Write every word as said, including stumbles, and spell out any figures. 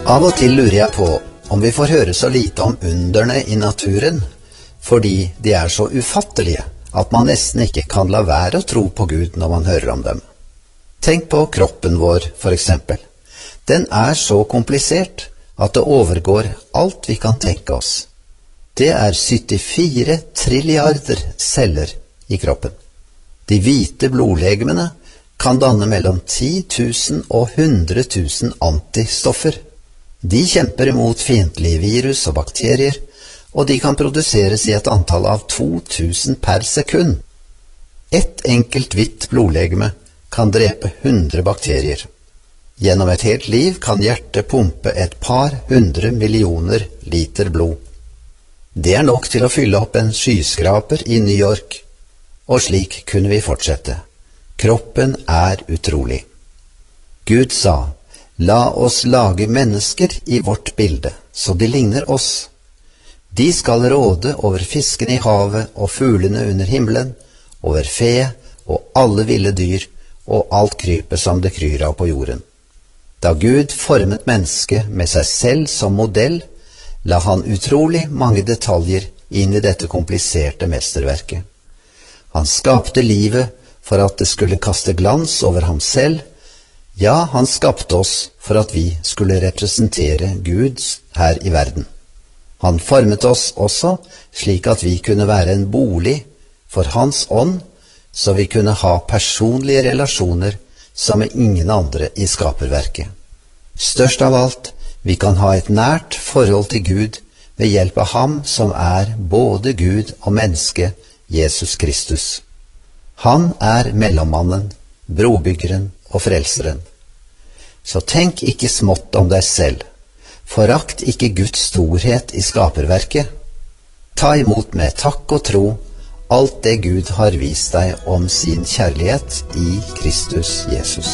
Av og til lurer jeg på om vi får høre så lite om underne i naturen, fordi de er så ufattelige at man nesten ikke kan la være å tro på Gud når man hører om dem. Tenk på kroppen vår, for eksempel. Den er så komplisert at det overgår alt vi kan tenke oss. Det er syttifire trilliarder celler i kroppen. De hvite blodlegemene kan danne mellom ti tusen og hundre tusen antistoffer. De kjemper imot fiendtlige virus og bakterier, og de kan produseres i et antall av to tusen per sekund. Et enkelt hvitt blodlegeme kan drepe hundre bakterier. Gjennom et helt liv kan hjertet pumpe et par hundre millioner liter blod. Det er nok til å fylle opp en skyskraper i New York, og slik kunne vi fortsette. Kroppen er utrolig. Gud sa, la oss lage mennesker i vårt bilde, så de ligner oss. De skal råde over fiskene i havet og fuglene under himmelen, over fe og alle ville dyr og alt krypet som det kryr av på jorden. Da Gud formet mennesket med seg selv som modell, la han utrolig mange detaljer inn i dette kompliserte mesterverket. Han skapte livet for at det skulle kaste glans over ham selv. Ja, han skapte oss for at vi skulle representere Gud her i verden. Han formet oss også slik at vi kunne være en bolig for hans ånd, så vi kunne ha personlige relasjoner som med ingen andre i skaperverket. Størst av alt, vi kan ha et nært forhold til Gud ved hjelp av ham som er både Gud og menneske, Jesus Kristus. Han er mellommannen, brobyggeren og frelseren. Så tenk ikke smått om deg selv. Forakt ikke Guds storhet i skaperverket. Ta imot med takk og tro alt det Gud har vist deg om sin kjærlighet i Kristus Jesus.